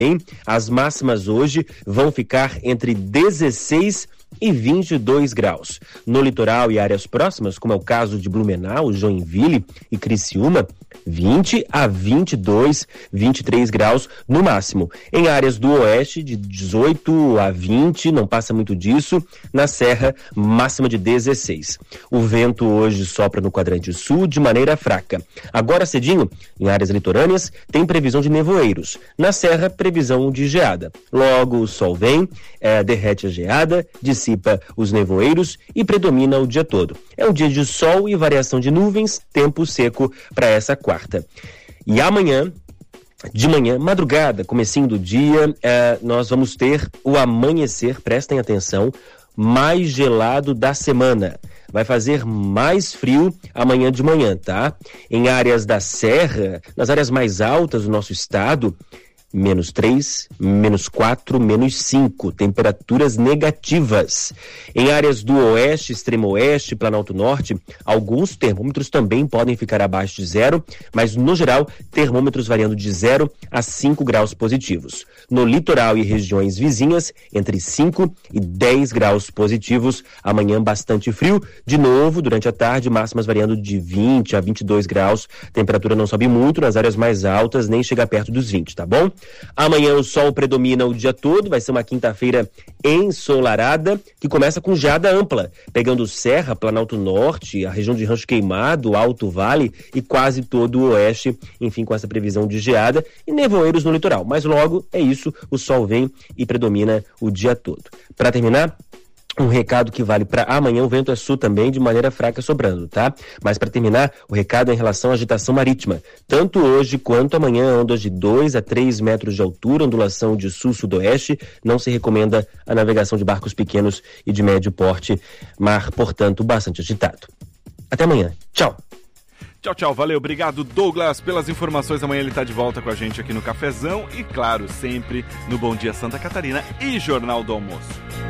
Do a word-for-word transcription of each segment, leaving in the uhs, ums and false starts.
As máximas hoje vão ficar entre dezesseis e vinte e dois graus. No litoral e áreas próximas, como é o caso de Blumenau, Joinville e Criciúma, vinte a vinte e dois, vinte e três graus no máximo. Em áreas do oeste, de dezoito a vinte, não passa muito disso. Na Serra, máxima de dezesseis. O vento hoje sopra no quadrante sul de maneira fraca. Agora cedinho, em áreas litorâneas, tem previsão de nevoeiros. Na Serra, previsão de geada. Logo, o sol vem, é, derrete a geada, dissipa os nevoeiros e predomina o dia todo. É um dia de sol e variação de nuvens, tempo seco para essa quarta. E amanhã, de manhã, madrugada, comecinho do dia, eh, nós vamos ter o amanhecer, prestem atenção, mais gelado da semana. Vai fazer mais frio amanhã de manhã, tá? Em áreas da Serra, nas áreas mais altas do nosso estado, menos três, menos quatro, menos cinco, temperaturas negativas. Em áreas do oeste, extremo oeste, Planalto Norte, alguns termômetros também podem ficar abaixo de zero, mas no geral, termômetros variando de zero a cinco graus positivos. No litoral e regiões vizinhas, entre cinco e dez graus positivos. Amanhã bastante frio, de novo durante a tarde, máximas variando de vinte a vinte e dois graus. Temperatura não sobe muito nas áreas mais altas, nem chega perto dos vinte, tá bom? Amanhã o sol predomina o dia todo, vai ser uma quinta-feira ensolarada, que começa com geada ampla, pegando Serra, Planalto Norte, a região de Rancho Queimado, Alto Vale e quase todo o oeste, enfim, com essa previsão de geada e nevoeiros no litoral. Mas logo é isso, o sol vem e predomina o dia todo. Para terminar, um recado que vale para amanhã, o vento é sul também, de maneira fraca sobrando, tá? Mas para terminar, o recado é em relação à agitação marítima. Tanto hoje quanto amanhã, ondas de dois a três metros de altura, ondulação de sul-sudoeste, não se recomenda a navegação de barcos pequenos e de médio porte, mar, portanto, bastante agitado. Até amanhã. Tchau. Tchau, tchau. Valeu. Obrigado, Douglas, pelas informações. Amanhã ele está de volta com a gente aqui no Cafezão e, claro, sempre no Bom Dia Santa Catarina e Jornal do Almoço.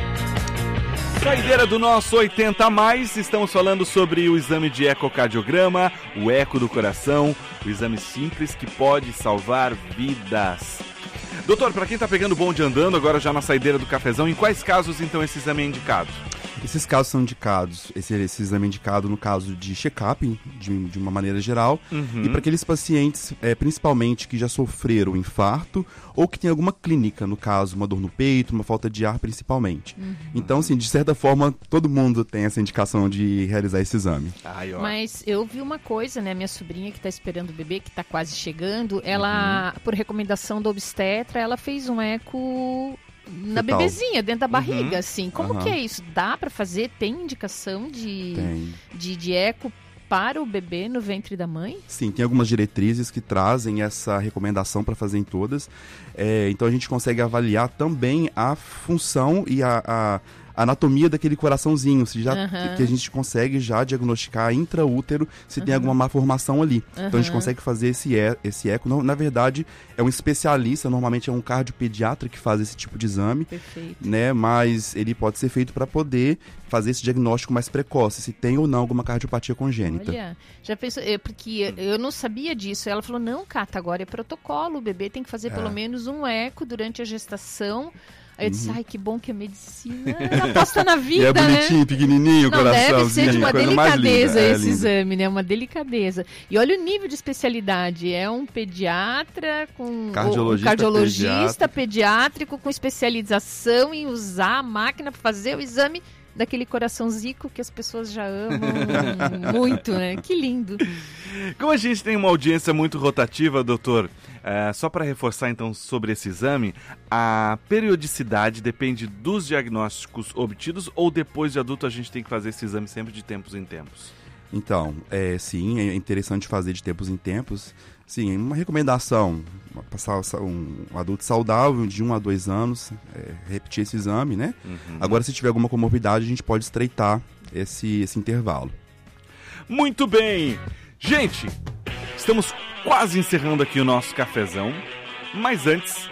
Saideira do nosso oitenta a mais, estamos falando sobre o exame de ecocardiograma, o eco do coração, o exame simples que pode salvar vidas. Doutor, para quem está pegando o bonde andando, agora já na saideira do Cafezão, em quais casos então esse exame é indicado? Esses casos são indicados, esse, esse exame é indicado no caso de check-up, de, de uma maneira geral, uhum. E para aqueles pacientes, é, principalmente, que já sofreram infarto ou que tem alguma clínica, no caso, uma dor no peito, uma falta de ar, principalmente. Uhum. Então, assim, de certa forma, todo mundo tem essa indicação de realizar esse exame. Ai, Mas eu vi uma coisa, né, minha sobrinha que está esperando o bebê, que está quase chegando, ela, uhum. por recomendação do obstetra, ela fez um eco... na fetal. Bebezinha, dentro da barriga, uhum. assim. Como uhum. que é isso? Dá pra fazer? Tem indicação de, tem. de, de eco para o bebê no ventre da mãe? Sim, tem algumas diretrizes que trazem essa recomendação para fazer em todas. É, então a gente consegue avaliar também a função e a... a anatomia daquele coraçãozinho, se já, uhum. que a gente consegue já diagnosticar intraútero se uhum. tem alguma malformação ali. Uhum. Então a gente consegue fazer esse, esse eco. Na verdade, é um especialista, normalmente é um cardiopediatra que faz esse tipo de exame. Perfeito. Né? Mas ele pode ser feito para poder fazer esse diagnóstico mais precoce, se tem ou não alguma cardiopatia congênita. Olha, já pensou, é, porque eu não sabia disso. Ela falou, não, Cata, agora é protocolo, o bebê tem que fazer é. pelo menos um eco durante a gestação. Aí eu disse, ai, que bom que a medicina aposta na vida, e é bonitinho, né? pequenininho, Não, coraçãozinho. deve ser de uma delicadeza é, esse exame, né? Uma delicadeza. E olha o nível de especialidade. É um pediatra com... Cardiologista, um cardiologista pediátrico com especialização em usar a máquina para fazer o exame daquele coraçãozico que as pessoas já amam muito, né? Que lindo. Como a gente tem uma audiência muito rotativa, doutor, é, só para reforçar então sobre esse exame, a periodicidade depende dos diagnósticos obtidos ou depois de adulto a gente tem que fazer esse exame sempre de tempos em tempos? Então, é, sim, é interessante fazer de tempos em tempos. Sim, uma recomendação, passar um adulto saudável de um a dois anos, é, repetir esse exame, né? Uhum. Agora, se tiver alguma comorbidade, a gente pode estreitar esse, esse intervalo. Muito bem! Gente, estamos quase encerrando aqui o nosso cafezão, mas antes,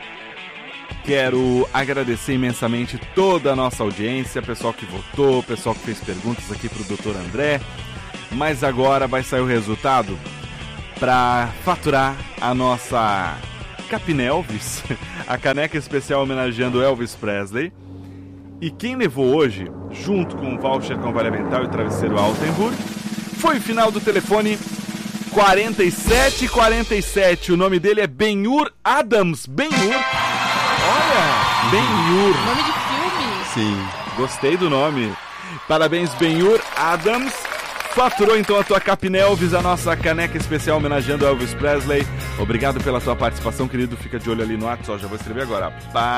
quero agradecer imensamente toda a nossa audiência, pessoal que votou, pessoal que fez perguntas aqui para o doutor André, mas agora vai sair o resultado para faturar a nossa Capinelvis, a caneca especial homenageando Elvis Presley. E quem levou hoje, junto com o voucher com vale mental e travesseiro Altenburg, foi o final do telefone quarenta e sete quarenta e sete. O nome dele é Benhur Adams. Benhur. Olha, Benhur. Nome de filme. Sim. Gostei do nome. Parabéns, Benhur Adams. Faturou então a tua Capinelvis, a nossa caneca especial homenageando Elvis Presley. Obrigado pela tua participação, querido. Fica de olho ali no WhatsApp. Já vou escrever agora.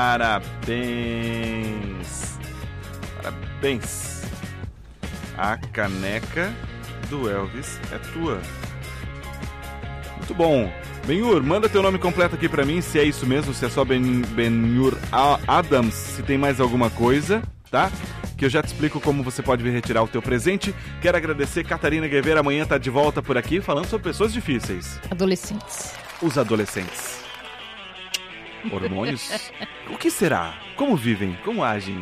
Parabéns. Parabéns. A caneca do Elvis é tua. Muito bom. Benhur, manda teu nome completo aqui pra mim, se é isso mesmo, se é só Ben, Benhur Adams, se tem mais alguma coisa, tá? Que eu já te explico como você pode vir retirar o teu presente. Quero agradecer, Catarina Guevara, amanhã tá de volta por aqui, falando sobre pessoas difíceis. Adolescentes. Os adolescentes. Hormônios? O que será? Como vivem? Como agem?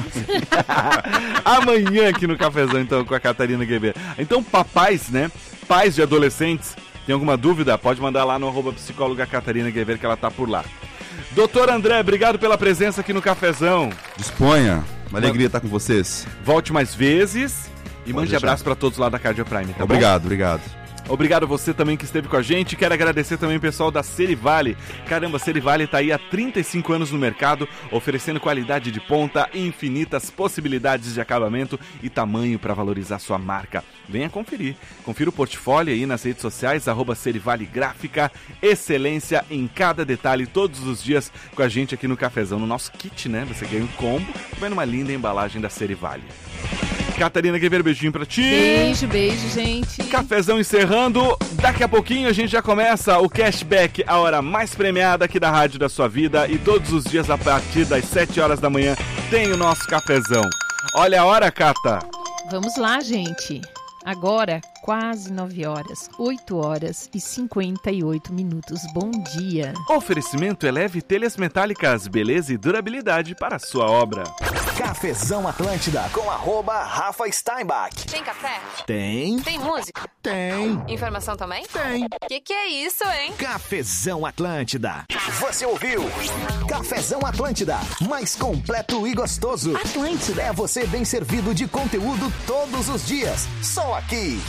Amanhã aqui no Cafezão, então, com a Catarina Guevara. Então, papais, né? Pais de adolescentes, tem alguma dúvida? Pode mandar lá no arroba psicóloga Catarina Guevara, que ela tá por lá. Doutor André, obrigado pela presença aqui no Cafezão. Disponha. Uma alegria estar com vocês. Volte mais vezes e Pode mande deixar. abraço para todos lá da Cardio Prime, tá Obrigado, bom? obrigado. Obrigado a você também que esteve com a gente. Quero agradecer também o pessoal da Serivale. Caramba, a Serivale está aí há trinta e cinco anos no mercado, oferecendo qualidade de ponta, infinitas possibilidades de acabamento e tamanho para valorizar sua marca. Venha conferir. Confira o portfólio aí nas redes sociais, arroba Serivale Gráfica. Excelência em cada detalhe, todos os dias com a gente aqui no Cafezão. No nosso kit, né? Você ganha um combo e vai numa linda embalagem da Serivale. Catarina Guevara, beijinho pra ti. Beijo, beijo, gente. Cafezão encerrando. Daqui a pouquinho a gente já começa o Cashback, a hora mais premiada aqui da Rádio da Sua Vida. E todos os dias a partir das sete horas da manhã tem o nosso Cafezão. Olha a hora, Cata. Vamos lá, gente. Agora, quase nove horas, oito horas e cinquenta e oito minutos. Bom dia. Oferecimento Eleve Telhas Metálicas, beleza e durabilidade para a sua obra. Cafezão Atlântida com arroba Rafa Steinbach. Tem café? Tem. Tem música? Tem. Informação também? Tem. Que que é isso, hein? Cafezão Atlântida. Você ouviu? Cafezão Atlântida. Mais completo e gostoso. Atlântida. É você bem servido de conteúdo todos os dias. Só aqui.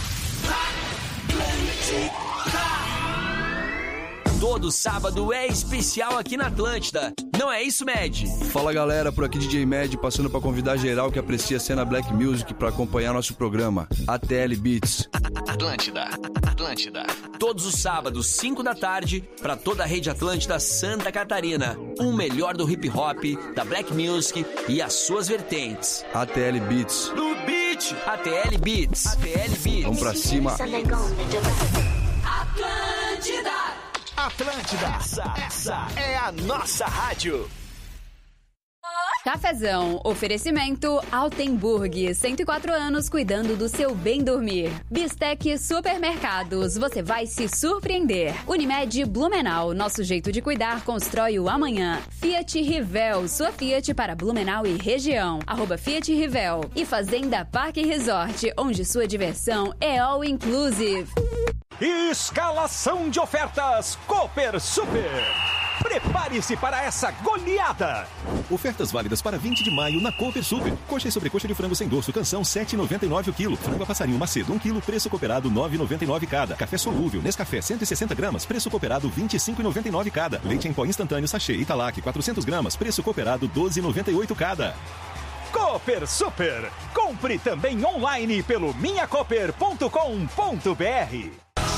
Todo sábado é especial aqui na Atlântida. Não é isso, Med? Fala, galera, por aqui D J Med, passando para convidar geral que aprecia a cena Black Music para acompanhar nosso programa, A T L Beats. Atlântida, Atlântida. Todos os sábados, cinco da tarde, para toda a rede Atlântida Santa Catarina. O melhor do hip hop, da Black Music e as suas vertentes. A T L Beats. No beat, A T L Beats. A T L Beats. Vamos pra cima. Atlântida! Atlântida, essa, essa é a nossa rádio. Cafezão, oferecimento Altenburg, cento e quatro anos cuidando do seu bem dormir. Bistec Supermercados, você vai se surpreender. Unimed Blumenau, nosso jeito de cuidar constrói o amanhã. Fiat Rivel, sua Fiat para Blumenau e região. Arroba Fiat Rivel. E Fazenda Parque Resort, onde sua diversão é all inclusive. Escalação de ofertas Cooper Super. Prepare-se para essa goleada! Ofertas válidas para vinte de maio na Cooper Super. Coxa e sobrecoxa de frango sem dorso, canção sete reais e noventa e nove centavos o quilo. Frango a passarinho macedo um quilo, preço cooperado nove reais e noventa e nove centavos cada. Café solúvel Nescafé cento e sessenta gramas, preço cooperado vinte e cinco reais e noventa e nove centavos cada. Leite em pó instantâneo sachê Italac quatrocentas gramas, preço cooperado doze reais e noventa e oito centavos cada. Cooper Super. Compre também online pelo minha cooper ponto com ponto b r.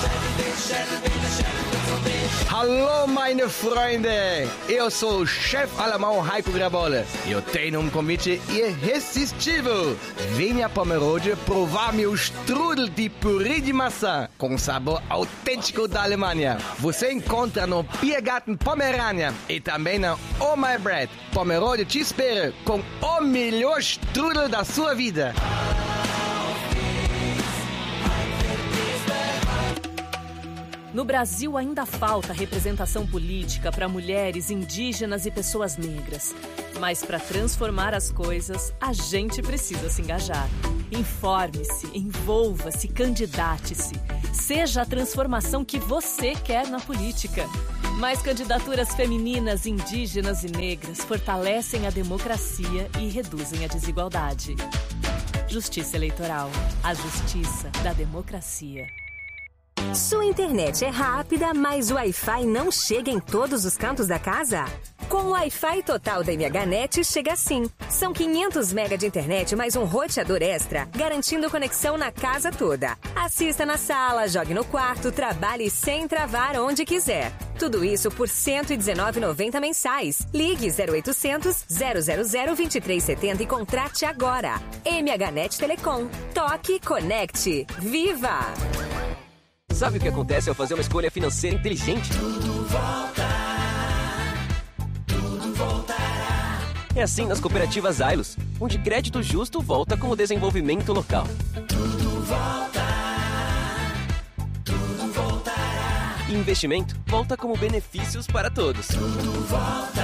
Hallo meine Freunde, eu sou o chefe alemão Heiko Grabolle. Eu tenho um convite irresistível. Venha para Pomerode provar meu strudel de purê de maçã com sabor autêntico da Alemanha. Você encontra no Biergarten Pomerania e também na Oh My Bread. Pomerode te espera com o melhor strudel da sua vida. No Brasil ainda falta representação política para mulheres, indígenas e pessoas negras. Mas para transformar as coisas, a gente precisa se engajar. Informe-se, envolva-se, candidate-se. Seja a transformação que você quer na política. Mais candidaturas femininas, indígenas e negras fortalecem a democracia e reduzem a desigualdade. Justiça Eleitoral. A justiça da democracia. Sua internet é rápida, mas o Wi-Fi não chega em todos os cantos da casa? Com o Wi-Fi total da MHNet chega assim. São quinhentos megas de internet mais um roteador extra, garantindo conexão na casa toda. Assista na sala, jogue no quarto, trabalhe sem travar onde quiser. Tudo isso por cento e dezenove reais e noventa centavos mensais. Ligue zero oitocentos, zero zero zero, vinte e três setenta e contrate agora. MHNet Telecom. Toque, conecte. Viva! Sabe o que acontece ao fazer uma escolha financeira inteligente? Tudo volta. Tudo voltará. É assim nas cooperativas Ailos, onde crédito justo volta com o desenvolvimento local. Tudo volta. Tudo voltará. E investimento volta como benefícios para todos. Tudo volta.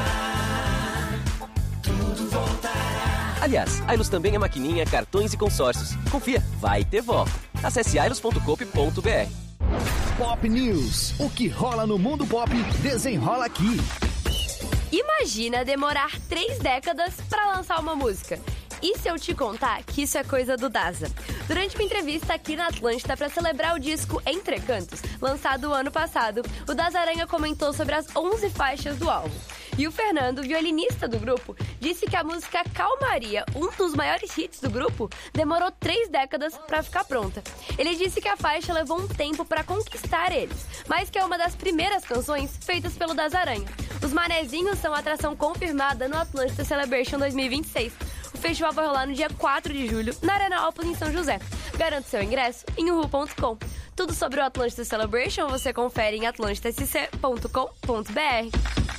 Tudo voltará. Aliás, Ailos também é maquininha, cartões e consórcios. Confia, vai ter volta. Acesse ailos ponto coop ponto br. Pop News. O que rola no mundo pop, desenrola aqui. Imagina demorar três décadas para lançar uma música. E se eu te contar que isso é coisa do Daza? Durante uma entrevista aqui na Atlântida para celebrar o disco Entre Cantos, lançado o ano passado, o Daza Aranha comentou sobre as onze faixas do álbum. E o Fernando, violinista do grupo, disse que a música Calmaria, um dos maiores hits do grupo, demorou três décadas para ficar pronta. Ele disse que a faixa levou um tempo para conquistar eles, mas que é uma das primeiras canções feitas pelo Das Aranha. Os Manezinhos são atração confirmada no Atlântida Celebration dois mil e vinte e seis. O festival vai rolar no dia quatro de julho, na Arena Alpes, em São José. Garante seu ingresso em uhu ponto com. Tudo sobre o Atlântida Celebration você confere em atlântida s c ponto com ponto b r.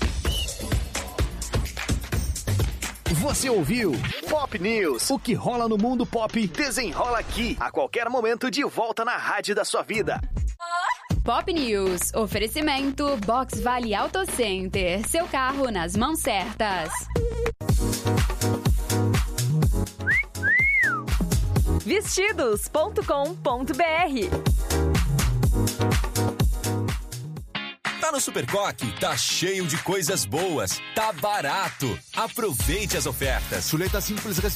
Você ouviu Pop News. O que rola no mundo pop, desenrola aqui. A qualquer momento, de volta na rádio da sua vida. Pop News. Oferecimento Box Vale Auto Center. Seu carro nas mãos certas. vestidos ponto com ponto b r. Tá no Supercoque, tá cheio de coisas boas, tá barato. Aproveite as ofertas. Chuleta simples